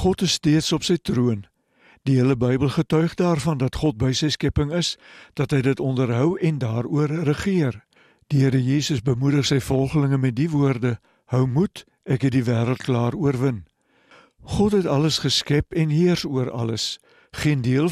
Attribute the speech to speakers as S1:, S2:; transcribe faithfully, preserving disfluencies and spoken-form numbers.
S1: God is steeds op sy troon. Die hele Bybel getuig daarvan dat God by sy skepping is, dat hy dit onderhou en daaroor regeer. Die Here Jesus bemoedig sy volgelinge met die woorde: Hou moed, ek het die wêreld klaar oorwin. God het alles geskep en heers oor alles. Geen deel